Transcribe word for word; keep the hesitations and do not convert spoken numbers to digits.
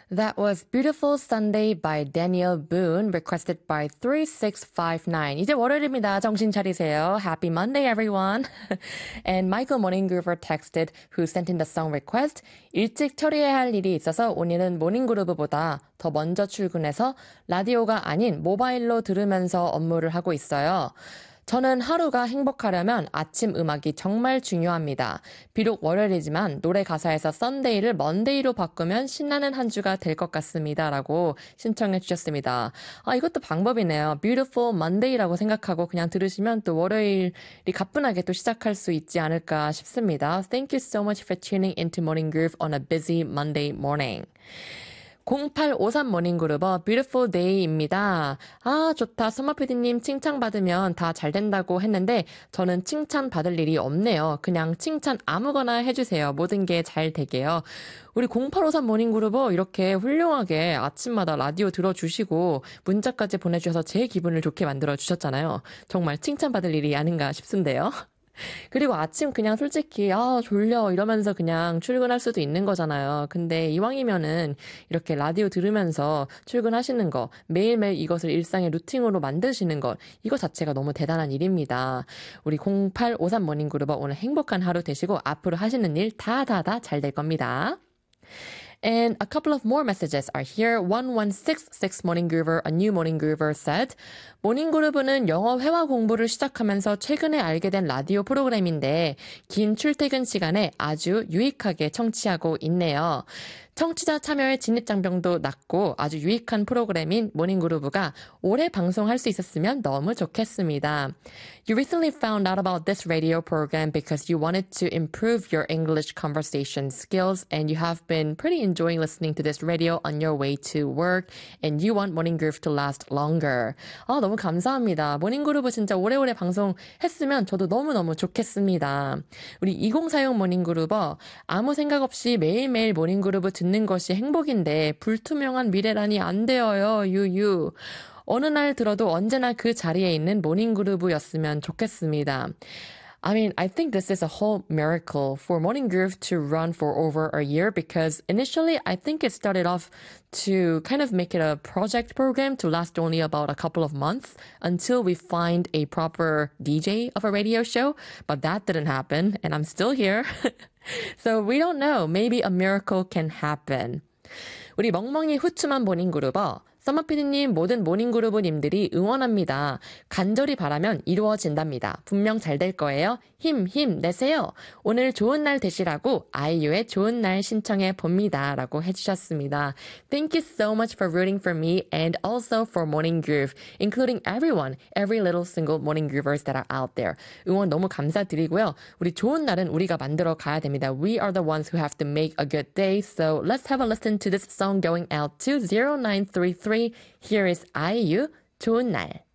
That was Beautiful Sunday by Daniel Boone, requested by three six five nine. 이제 월요일입니다. 정신 차리세요. Happy Monday, everyone. And Michael Morninggroover texted, who sent in the song request, 일찍 처리해야 할 일이 있어서 오늘은 모닝그루브보다 더 먼저 출근해서 라디오가 아닌 모바일로 들으면서 업무를 하고 있어요. 저는 하루가 행복하려면 아침 음악이 정말 중요합니다. 비록 월요일이지만 노래 가사에서 썬데이를 먼데이로 바꾸면 신나는 한 주가 될 것 같습니다. 라고 신청해 주셨습니다. 아, 이것도 방법이네요. Beautiful Monday라고 생각하고 그냥 들으시면 또 월요일이 가뿐하게 또 시작할 수 있지 않을까 싶습니다. Thank you so much for tuning into Morning Groove on a busy Monday morning. 공팔오삼 모닝그루버 Beautiful Day입니다. 아 좋다. 서머피디님 칭찬받으면 다 잘 된다고 했는데 저는 칭찬받을 일이 없네요. 그냥 칭찬 아무거나 해주세요. 모든 게 잘 되게요. 우리 공팔오삼 모닝그루버 이렇게 훌륭하게 아침마다 라디오 들어주시고 문자까지 보내주셔서 제 기분을 좋게 만들어주셨잖아요. 정말 칭찬받을 일이 아닌가 싶은데요. 그리고 아침 그냥 솔직히 아 졸려 이러면서 그냥 출근할 수도 있는 거잖아요. 근데 이왕이면은 이렇게 라디오 들으면서 출근하시는 거 매일매일 이것을 일상의 루틴으로 만드시는 것 이거 자체가 너무 대단한 일입니다. 우리 공팔오삼 모닝그루버 오늘 행복한 하루 되시고 앞으로 하시는 일 다 다 다 잘 될 겁니다. And a couple of more messages are here. one one six six Morning Groover, a new Morning Groover said, 모닝그루브는 영어 회화 공부를 시작하면서 최근에 알게 된 라디오 프로그램인데 긴 출퇴근 시간에 아주 유익하게 청취하고 있네요. 청취자 참여의 진입장벽도 낮고 아주 유익한 프로그램인 모닝그루브가 오래 방송할 수 있었으면 너무 좋겠습니다. You recently found out about this radio program because you wanted to improve your English conversation skills and you have been pretty enjoying listening to this radio on your way to work and you want Morning Groove to last longer. 아, 너무 감사합니다. 모닝그루브 진짜 오래오래 방송했으면 저도 너무너무 좋겠습니다. 우리 이공사육 모닝그루버 아무 생각 없이 매일매일 모닝그루브 듣는 것이 행복인데 불투명한 미래라니 안 되어요. 유유. 어느 날 들어도 언제나 그 자리에 있는 모닝그루브였으면 좋겠습니다. I mean, I think this is a whole miracle for Morning Groove to run for over a year because initially I think it started off to kind of make it a project program to last only about a couple of months until we find a proper D J of a radio show. But that didn't happen and I'm still here. So we don't know. Maybe a miracle can happen. 우리 멍멍이 후추만 모닝그루버 서머피디님 모든 모닝그루브님들이 응원합니다. 간절히 바라면 이루어진답니다. 분명 잘 될 거예요. 힘, 힘 내세요. 오늘 좋은 날 되시라고 아이유의 좋은 날 신청해 봅니다. 라고 해주셨습니다. Thank you so much for rooting for me and also for Morning Groove, including everyone, every little single Morning Groovers that are out there. 응원 너무 감사드리고요. 우리 좋은 날은 우리가 만들어 가야 됩니다. We are the ones who have to make a good day. So let's have a listen to this song going out to zero nine three three. Here is 아이유, 좋은 날.